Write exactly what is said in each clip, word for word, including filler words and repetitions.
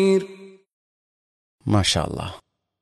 മാഷാ അല്ലാഹ്.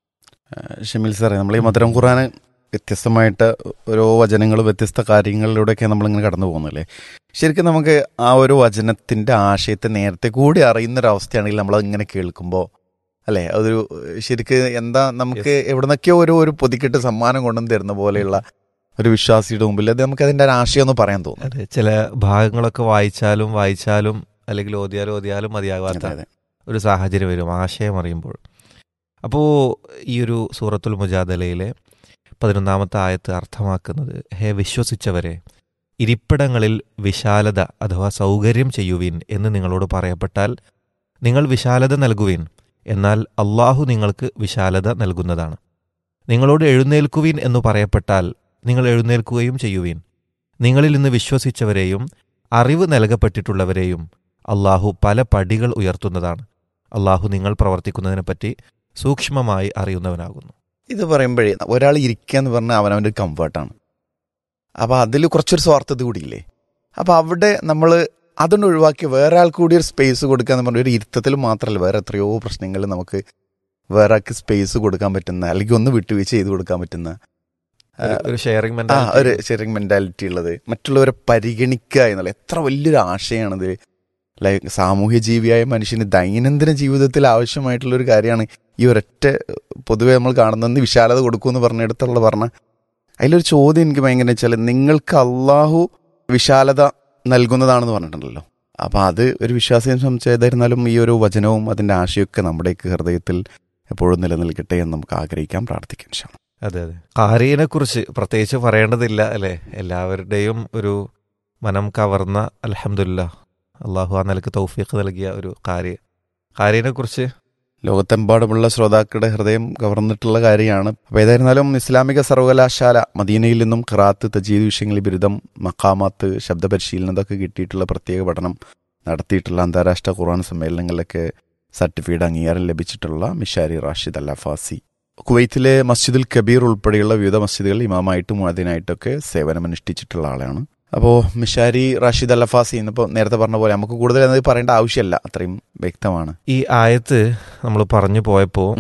ഷമീൽ സാറേ, നമ്മൾ ഈ മധുരം ഖുർആന് വ്യത്യസ്തമായിട്ട് ഓരോ വചനങ്ങളും വ്യത്യസ്ത കാര്യങ്ങളിലൂടെയൊക്കെ നമ്മളിങ്ങനെ കടന്നു പോകുന്നല്ലേ. ശരിക്കും നമുക്ക് ആ ഒരു വചനത്തിൻ്റെ ആശയത്തെ നേരത്തെ കൂടി അറിയുന്നൊരവസ്ഥയാണെങ്കിൽ നമ്മളത് ഇങ്ങനെ കേൾക്കുമ്പോൾ അല്ലേ, അതൊരു ശരിക്ക് എന്താ നമുക്ക് എവിടെ നിന്നൊക്കെയോ ഒരു ഒരു പൊതിക്കിട്ട് സമ്മാനം കൊണ്ടുവന്ന് തരുന്ന പോലെയുള്ള ഒരു വിശ്വാസിയുടെ മുമ്പിൽ അത് നമുക്ക് അതിൻ്റെ ഒരു ആശയം ഒന്ന് പറയാൻ തോന്നും. അതെ, ചില ഭാഗങ്ങളൊക്കെ വായിച്ചാലും വായിച്ചാലും അല്ലെങ്കിൽ ഓതിയാലും ഓതിയാലും മതിയാകാത്ത ഒരു സാഹചര്യം വരും ആശയം അറിയുമ്പോൾ. അപ്പോൾ ഈ ഒരു സൂറത്തുൽ മുജാദലയിലെ പതിനൊന്നാമത്തെ ആയത്ത് അർത്ഥമാക്കുന്നത്, ഹേ വിശ്വസിച്ചവരെ, ഇരിപ്പിടങ്ങളിൽ വിശാലത അഥവാ സൗകര്യം ചെയ്യുവിൻ എന്ന് നിങ്ങളോട് പറയപ്പെട്ടാൽ നിങ്ങൾ വിശാലത നൽകുവിൻ, എന്നാൽ അള്ളാഹു നിങ്ങൾക്ക് വിശാലത നൽകുന്നതാണ്. നിങ്ങളോട് എഴുന്നേൽക്കുവിൻ എന്ന് പറയപ്പെട്ടാൽ നിങ്ങൾ എഴുന്നേൽക്കുകയും ചെയ്യുവിൻ. നിങ്ങളിൽ നിന്ന് വിശ്വസിച്ചവരെയും അറിവ് നൽകപ്പെട്ടിട്ടുള്ളവരെയും അള്ളാഹു പല പടികൾ ഉയർത്തുന്നതാണ്. അള്ളാഹു നിങ്ങൾ പ്രവർത്തിക്കുന്നതിനെപ്പറ്റി സൂക്ഷ്മമായി അറിയുന്നവനാകുന്നു. ഇത് പറയുമ്പോഴേ ഒരാൾ ഇരിക്കുക എന്ന് പറഞ്ഞാൽ അവനവൻ്റെ കംഫർട്ടാണ്. അപ്പോൾ അതിൽ കുറച്ചൊരു സ്വാർത്ഥത കൂടിയില്ലേ. അപ്പോൾ അവിടെ നമ്മൾ അതൊന്നും ഒഴിവാക്കി വേറെ ആൾക്ക് കൂടി ഒരു സ്പേസ് കൊടുക്കുക എന്ന് പറഞ്ഞാൽ ഒരു ഇരുത്തത്തിൽ മാത്രമല്ല, വേറെ എത്രയോ പ്രശ്നങ്ങൾ നമുക്ക് വേറെ ആൾക്ക് സ്പേസ് കൊടുക്കാൻ പറ്റുന്ന, അല്ലെങ്കിൽ ഒന്ന് വിട്ടുവീഴ്ച ചെയ്ത് കൊടുക്കാൻ പറ്റുന്ന ഒരു ഷെയറിംഗ് ആ ഒരു ഷെയറിംഗ് മെൻറ്റാലിറ്റി ഉള്ളത്, മറ്റുള്ളവരെ പരിഗണിക്കുക എന്നുള്ള എത്ര വലിയൊരു ആശയമാണിത്. ലൈക്ക് സാമൂഹ്യ ജീവിയായ മനുഷ്യന് ദൈനംദിന ജീവിതത്തിൽ ആവശ്യമായിട്ടുള്ളൊരു കാര്യമാണ് ഈ ഒരൊറ്റ പൊതുവെ നമ്മൾ കാണുന്നതെന്ന് വിശാലത കൊടുക്കുമെന്ന് പറഞ്ഞിടത്തുള്ള പറഞ്ഞ അതിലൊരു ചോദ്യം എനിക്ക് ഭയങ്കര വെച്ചാൽ, നിങ്ങൾക്ക് അള്ളാഹു വിശാലത നൽകുന്നതാണെന്ന് പറഞ്ഞിട്ടുണ്ടല്ലോ. അപ്പോൾ അത് ഒരു വിശ്വാസിയെ സംബന്ധിച്ചായിരുന്നാലും ഈ ഒരു വചനവും അതിൻ്റെ ആശയമൊക്കെ നമ്മുടെയൊക്കെ ഹൃദയത്തിൽ എപ്പോഴും നിലനിൽക്കട്ടെ എന്ന് നമുക്ക് ആഗ്രഹിക്കാം, പ്രാർത്ഥിക്കാൻ ശ്രമിക്കാം. അതെ അതെ ഖാരിയെ കുറിച്ച് പ്രത്യേകിച്ച് പറയേണ്ടതില്ല അല്ലേ. എല്ലാവരുടെയും ഒരു മനം കവർന്ന, അൽഹംദുലില്ലാഹ്, അള്ളാഹു ആ നിലക്ക് തൗഫീഖ് നൽകിയ ഒരു ഖാരി. ഖാരിയെ കുറിച്ച് ലോകത്തെമ്പാടുമുള്ള ശ്രോതാക്കളുടെ ഹൃദയം കവർന്നിട്ടുള്ള കാര്യമാണ്. അപ്പോൾ ഏതായിരുന്നാലും ഇസ്ലാമിക സർവകലാശാല മദീനയിൽ നിന്നും ഖിറാത്ത്, തജീദ് വിഷയങ്ങളിൽ ബിരുദം, മഖാമാത്ത്, ശബ്ദപരിശീലനം ഇതൊക്കെ കിട്ടിയിട്ടുള്ള പ്രത്യേക പഠനം നടത്തിയിട്ടുള്ള അന്താരാഷ്ട്ര ഖുർആൻ സമ്മേളനങ്ങളിലൊക്കെ സർട്ടിഫിക്കറ്റ് അംഗീകാരം ലഭിച്ചിട്ടുള്ള മിഷാരി റാഷിദ് അൽ അഫാസി കുവൈത്തിലെ മസ്ജിദുൽ കബീർ ഉൾപ്പെടെയുള്ള വിവിധ മസ്ജിദുകൾ ഇമാമായിട്ടും മുഅദ്ദിനായിട്ടൊക്കെ സേവനമനുഷ്ഠിച്ചിട്ടുള്ള ആളാണ്. അപ്പോൾ മിഷാരി റാഷിദ് അൽ അഫാസി എന്നിപ്പോൾ നേരത്തെ പറഞ്ഞ പോലെ നമുക്ക് കൂടുതൽ അത് പറയേണ്ട ആവശ്യമില്ല, അത്രയും വ്യക്തമാണ്. ഈ ആയത്ത് നമ്മൾ പറഞ്ഞു പോയപ്പോൾ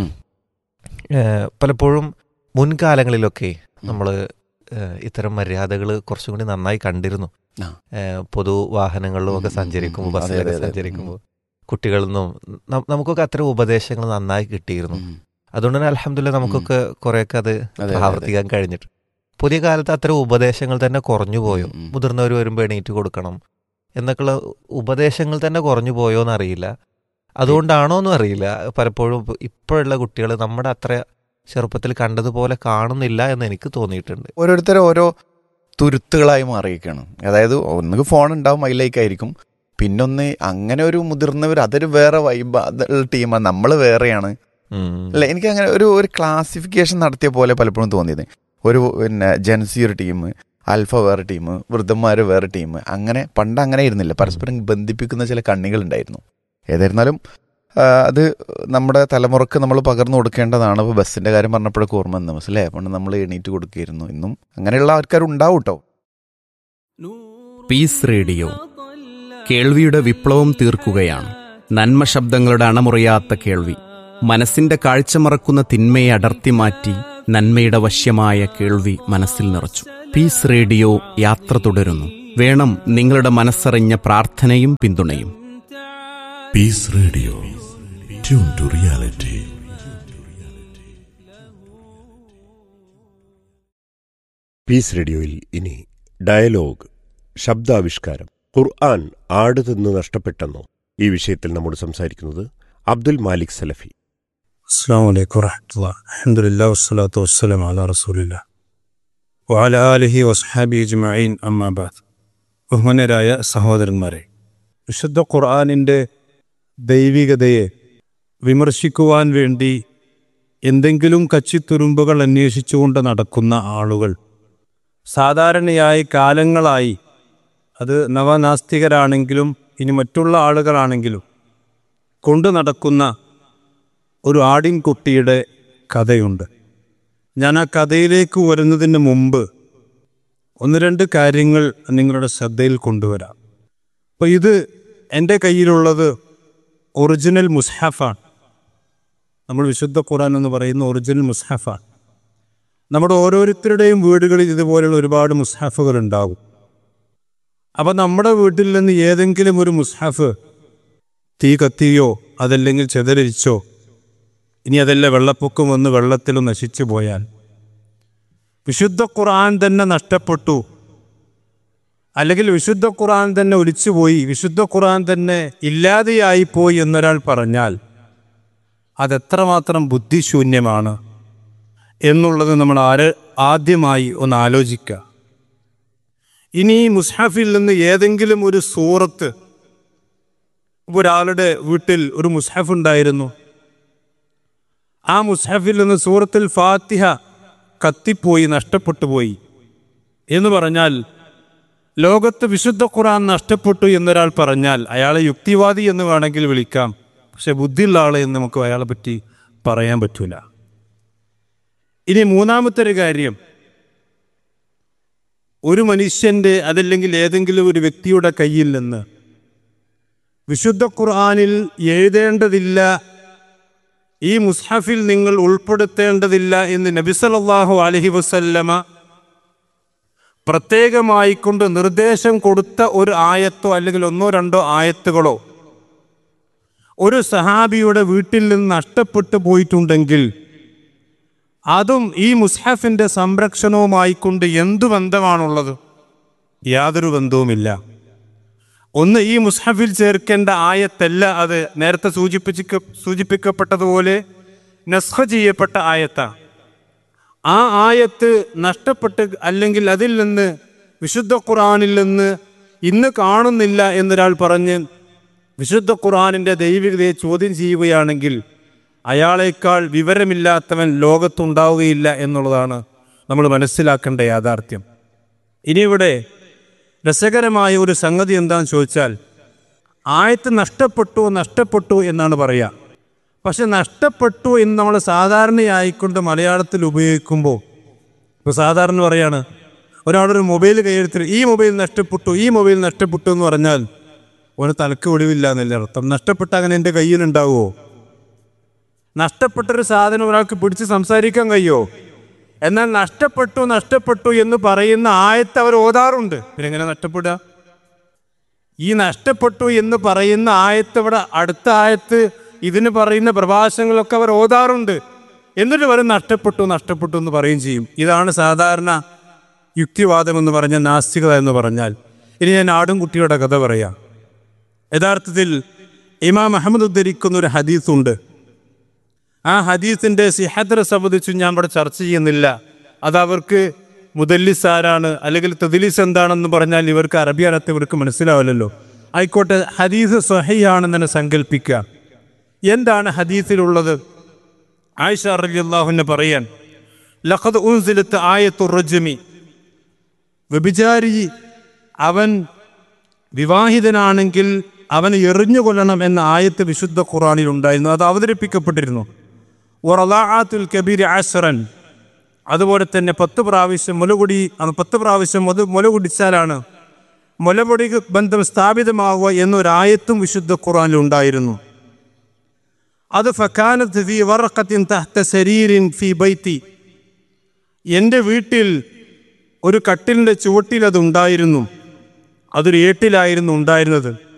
പലപ്പോഴും മുൻകാലങ്ങളിലൊക്കെ നമ്മൾ ഇത്തരം മര്യാദകൾ കുറച്ചും കൂടി നന്നായി കണ്ടിരുന്നു. പൊതു വാഹനങ്ങളിലും ഒക്കെ സഞ്ചരിക്കുമ്പോൾ, ബസ്സിലൊക്കെ സഞ്ചരിക്കുമ്പോൾ കുട്ടികളിൽ നിന്നും നമുക്കൊക്കെ അത്തരം ഉപദേശങ്ങൾ നന്നായി കിട്ടിയിരുന്നു. അതുകൊണ്ട് തന്നെ അൽഹംദുലില്ലാഹ് നമുക്കൊക്കെ കുറേയൊക്കെ അത് ആവർത്തിക്കാൻ കഴിഞ്ഞിട്ട്. പുതിയ കാലത്ത് അത്തരം ഉപദേശങ്ങൾ തന്നെ കുറഞ്ഞു പോയോ? മുതിർന്നവർ വരുമ്പോൾ എണീറ്റ് കൊടുക്കണം എന്നൊക്കെയുള്ള ഉപദേശങ്ങൾ തന്നെ കുറഞ്ഞു പോയോ എന്നറിയില്ല. അതുകൊണ്ടാണോ എന്നും അറിയില്ല. പലപ്പോഴും ഇപ്പോഴുള്ള കുട്ടികൾ നമ്മുടെ അത്ര ചെറുപ്പത്തിൽ കണ്ടതുപോലെ കാണുന്നില്ല എന്ന് എനിക്ക് തോന്നിയിട്ടുണ്ട്. ഓരോരുത്തരും ഓരോ തുരുത്തുകളായി മാറിയിരിക്കുകയാണ്. അതായത് ഒന്നുകിൽ ഫോൺ ഉണ്ടാവും, അതിലേക്കായിരിക്കും. പിന്നൊന്ന് അങ്ങനെ ഒരു മുതിർന്നവർ അതൊരു വേറെ വൈബ് അതുള്ള ടീമാണ്, നമ്മൾ വേറെയാണ് അല്ല. എനിക്ക് അങ്ങനെ ഒരു ഒരു ക്ലാസിഫിക്കേഷൻ നടത്തിയ പോലെ പലപ്പോഴും തോന്നിയത്. ഒരു പിന്നെ ജെൻസി ഒരു ടീം, ആൽഫ വേറെ ടീം, വൃദ്ധന്മാർ വേറെ ടീം, അങ്ങനെ പണ്ട് അങ്ങനെ ഇരുന്നില്ല. പരസ്പരം ബന്ധിപ്പിക്കുന്ന ചില കണ്ണികളുണ്ടായിരുന്നു. ഏതായിരുന്നാലും അത് നമ്മുടെ തലമുറക്ക് നമ്മൾ പകർന്നു കൊടുക്കേണ്ടതാണ്. ഇപ്പോൾ ബസ്സിൻ്റെ കാര്യം പറഞ്ഞപ്പോഴൊക്കെ ഓർമ്മ വന്നു, മനസ്സിലേ പണ്ട് നമ്മൾ എണീറ്റ് കൊടുക്കുകയായിരുന്നു. ഇന്നും അങ്ങനെയുള്ള ആൾക്കാരുണ്ടാവും കേട്ടോ. പീസ് റേഡിയോ കേൾവിയുടെ വിപ്ലവം തീർക്കുകയാണ്. നന്മ ശബ്ദങ്ങളുടെ അണമുറിയാത്ത കേൾവി, മനസ്സിന്റെ കാഴ്ച മറക്കുന്ന തിന്മയെ അടർത്തി മാറ്റി നന്മയുടെ വശ്യമായ കേൾവി മനസ്സിൽ നിറച്ചു. പീസ് റേഡിയോ യാത്ര തുടരുന്നു. വേണം നിങ്ങളുടെ മനസ്സറിഞ്ഞ പ്രാർത്ഥനയും പിന്തുണയും. Piece radio, tune to reality. Piece റേഡിയോയിൽ ഇനി ഡയലോഗ്, ശബ്ദാവിഷ്കാരം. ഖുർആൻ ആട് തിന്ന് നഷ്ടപ്പെട്ടെന്നോ? ഈ വിഷയത്തിൽ നമ്മോട് സംസാരിക്കുന്നത് അബ്ദുൽ മാലിക് സലഫി. അസ്സലാമു അലൈക്കും വറഹ്മത്തുള്ളാഹി. അൽഹംദുലില്ലാഹി വസ്സലാത്തു വസ്സലാമു അലാ റസൂലില്ലാഹി വഅലാ ആലിഹി വസ്ഹബിഹി അജ്മഈൻ, അമ്മാ ബഅദ്. ബഹുമാന്യരായ സഹോദരന്മാരെ, വിശുദ്ധ ഖുർആനിൻ്റെ ദൈവികതയെ വിമർശിക്കുവാൻ വേണ്ടി എന്തെങ്കിലും കച്ചിത്തുരുമ്പുകൾ അന്വേഷിച്ചുകൊണ്ട് നടക്കുന്ന ആളുകൾ സാധാരണയായി കാലങ്ങളായി, അത് നവനാസ്തികരാണെങ്കിലും ഇനി മറ്റുള്ള ആളുകളാണെങ്കിലും കൊണ്ടു നടക്കുന്ന ഒരു ആടിൻകുട്ടിയുടെ കഥയുണ്ട്. ഞാൻ ആ കഥയിലേക്ക് വരുന്നതിന് മുമ്പ് ഒന്ന് രണ്ട് കാര്യങ്ങൾ നിങ്ങളുടെ ശ്രദ്ധയിൽ കൊണ്ടുവരാം. അപ്പോൾ ഇത് എൻ്റെ കയ്യിലുള്ളത് ഒറിജിനൽ മുസ്ഹഫാണ്. നമ്മൾ വിശുദ്ധ ഖുർആൻ എന്ന് പറയുന്ന ഒറിജിനൽ മുസ്ഹഫാണ്. നമ്മുടെ ഓരോരുത്തരുടെയും വീടുകളിൽ ഇതുപോലെയുള്ള ഒരുപാട് മുസ്ഹഫുകൾ ഉണ്ടാകും. അപ്പം നമ്മുടെ വീട്ടിൽ നിന്ന് ഏതെങ്കിലും ഒരു മുസ്ഹഫ് തീ കത്തിയോ അതല്ലെങ്കിൽ ചെതലിച്ചോ, ഇനി അതല്ല വെള്ളപ്പൊക്കം വന്ന് വെള്ളത്തിലും നശിച്ചു പോയാൽ, വിശുദ്ധ ഖുർആൻ തന്നെ നഷ്ടപ്പെട്ടു, അല്ലെങ്കിൽ വിശുദ്ധ ഖുർആൻ തന്നെ ഒലിച്ചുപോയി, വിശുദ്ധ ഖുർആൻ തന്നെ ഇല്ലാതെയായിപ്പോയി എന്നൊരാൾ പറഞ്ഞാൽ അതെത്രമാത്രം ബുദ്ധിശൂന്യമാണ് എന്നുള്ളത് നമ്മൾ ആര് ആദ്യമായി ഒന്ന് ആലോചിക്കുക. ഇനി മുസ്ഹഫിൽ നിന്ന് ഏതെങ്കിലും ഒരു സൂറത്ത്, ഒരാളുടെ വീട്ടിൽ ഒരു മുസ്ഹഫ് ഉണ്ടായിരുന്നു, ആ മുസ്ഹഫിൽ നിന്ന് സൂറത്തുൽ ഫാത്തിഹ കത്തിപ്പോയി, നഷ്ടപ്പെട്ടു പോയി എന്ന് പറഞ്ഞാൽ, ലോകത്ത് വിശുദ്ധ ഖുർആൻ നഷ്ടപ്പെട്ടു എന്നൊരാൾ പറഞ്ഞാൽ അയാളെ യുക്തിവാദി എന്ന് വേണമെങ്കിൽ വിളിക്കാം, പക്ഷെ ബുദ്ധിയുള്ള ആളെ എന്ന് നമുക്ക് അയാളെ പറ്റി പറയാൻ പറ്റൂല. ഇനി മൂന്നാമത്തെ ഒരു കാര്യം, ഒരു മനുഷ്യൻ്റെ അതല്ലെങ്കിൽ ഏതെങ്കിലും ഒരു വ്യക്തിയുടെ കയ്യിൽ നിന്ന് വിശുദ്ധ ഖുർആനിൽ എഴുതേണ്ടതില്ല, ഈ മുസ്ഹഫിൽ നിങ്ങൾ ഉൾപ്പെടുത്തേണ്ടതില്ല എന്ന് നബി സല്ലല്ലാഹു അലൈഹി വസല്ലമ പ്രത്യേകമായി കൊണ്ട് നിർദ്ദേശം കൊടുത്ത ഒരു ആയത്തോ അല്ലെങ്കിൽ ഒന്നോ രണ്ടോ ആയത്തുകളോ ഒരു സഹാബിയുടെ വീട്ടിൽ നിന്ന് നഷ്ടപ്പെട്ടു പോയിട്ടുണ്ടെങ്കിൽ അതും ഈ മുസ്ഹഫിൻ്റെ സംരക്ഷണവുമായിക്കൊണ്ട് എന്തു ബന്ധമാണുള്ളത്? യാതൊരു ബന്ധവുമില്ല. ഒന്ന്, ഈ മുസ്ഹഫിൽ ചേർക്കേണ്ട ആയത്തല്ല അത്, നേരത്തെ സൂചിപ്പിച്ച സൂചിപ്പിക്കപ്പെട്ടതുപോലെ നസ്ഖ് ചെയ്യപ്പെട്ട ആയത്താണ്. ആ ആയത്ത് നഷ്ടപ്പെട്ട് അല്ലെങ്കിൽ അതിൽ നിന്ന് വിശുദ്ധ ഖുർആനിൽ നിന്ന് ഇന്ന് കാണുന്നില്ല എന്നൊരാൾ പറഞ്ഞ് വിശുദ്ധ ഖുർആനിൻ്റെ ദൈവികതയെ ചോദ്യം ചെയ്യുകയാണെങ്കിൽ അയാളേക്കാൾ വിവരമില്ലാത്തവൻ ലോകത്തുണ്ടാവുകയില്ല എന്നുള്ളതാണ് നമ്മൾ മനസ്സിലാക്കേണ്ട യാഥാർത്ഥ്യം. ഇനിയിവിടെ രസകരമായ ഒരു സംഗതി എന്താണെന്ന് ചോദിച്ചാൽ, ആയത്ത് നഷ്ടപ്പെട്ടു നഷ്ടപ്പെട്ടു എന്നാണ് പറയുക. പക്ഷെ നഷ്ടപ്പെട്ടു എന്ന് നമ്മൾ സാധാരണയായിക്കൊണ്ട് മലയാളത്തിൽ ഉപയോഗിക്കുമ്പോൾ, ഇപ്പോൾ സാധാരണ പറയാണ്, ഒരാളൊരു മൊബൈൽ കയ്യെടുത്തിട്ട് ഈ മൊബൈൽ നഷ്ടപ്പെട്ടു ഈ മൊബൈൽ നഷ്ടപ്പെട്ടു എന്ന് പറഞ്ഞാൽ ഒരു തലക്ക് ഒളിവില്ല എന്നല്ലേ അർത്ഥം. നഷ്ടപ്പെട്ട അങ്ങനെ എൻ്റെ കയ്യിലുണ്ടാവുമോ? നഷ്ടപ്പെട്ടൊരു സാധനം ഒരാൾക്ക് പിടിച്ച് സംസാരിക്കാൻ കഴിയുമോ? എന്നാൽ നഷ്ടപ്പെട്ടു നഷ്ടപ്പെട്ടു എന്ന് പറയുന്ന ആയത്ത് അവർ ഓതാറുണ്ട്. പിന്നെ എങ്ങനെ നഷ്ടപ്പെടുക? ഈ നഷ്ടപ്പെട്ടു എന്ന് പറയുന്ന ആയത്ത് ഇവിടെ അടുത്ത ആയത്ത് ഇതിന് പറയുന്ന പ്രഭാഷണങ്ങളൊക്കെ അവർ ഓതാറുണ്ട്. എന്നിട്ട് പറയും നഷ്ടപ്പെട്ടു നഷ്ടപ്പെട്ടു എന്ന് പറയുകയും ചെയ്യും. ഇതാണ് സാധാരണ യുക്തിവാദം എന്ന് പറഞ്ഞ നാസ്തികത എന്ന് പറഞ്ഞാൽ. ഇനി ഞാൻ ആടുംകുട്ടിയുടെ കഥ പറയാം. യഥാർത്ഥത്തിൽ ഇമാം അഹമ്മദ് ഉദ്ധരിക്കുന്ന ഒരു ഹദീസുണ്ട്. ആ ഹദീസിൻ്റെ സിഹത്തിനെ സംബന്ധിച്ച് ഞാൻ ഇവിടെ ചർച്ച ചെയ്യുന്നില്ല. അതവർക്ക് മുദല്ലിസ് ആരാണ് അല്ലെങ്കിൽ തദ്ലീസ് എന്താണെന്ന് പറഞ്ഞാൽ ഇവർക്ക് അറബി അറിയാത്ത ഇവർക്ക് മനസ്സിലാവില്ലല്ലോ. ആയിക്കോട്ടെ, ഹദീസ് സ്വഹീഹാണെന്ന് തന്നെ സങ്കല്പിക്കുക. എന്താണ് ഹദീസിലുള്ളത്? ആയിഷ റളിയല്ലാഹു അൻഹ പറയാൻ, ലഖദ് ഉൻസിലത്ത് ആയത്തുർ റജ്മി, വ്യഭിചാരി അവൻ വിവാഹിതനാണെങ്കിൽ അവന് എറിഞ്ഞു കൊല്ലണം എന്ന ആയത്ത് വിശുദ്ധ ഖുർആനിൽ ഉണ്ടായിരുന്നു. അത് അവതരിപ്പിക്കപ്പെട്ടിരുന്നു. വറലാഅത്തുൽ കബീർ അശ്റൻ, അതുപോലെ തന്നെ പത്ത് പ്രാവശ്യം മുലകുടി പത്ത് പ്രാവശ്യം മുത മുല കുടിച്ചാലാണ് മുലപൊടി ബന്ധം സ്ഥാപിതമാവുക എന്നൊരായത്തും വിശുദ്ധ ഖുർആനിൽ ഉണ്ടായിരുന്നു. അത് ഫകാനത്ത് ഫീ വറഖത്തിൻ തഹ്ത സരീരിൻ ഫീ ബൈത്തി, എൻ്റെ വീട്ടിൽ ഒരു കട്ടിലിൻ്റെ ചുവട്ടിൽ അത് ഉണ്ടായിരുന്നു. അതൊരു ഏട്ടിലായിരുന്നു ഉണ്ടായിരുന്നത്.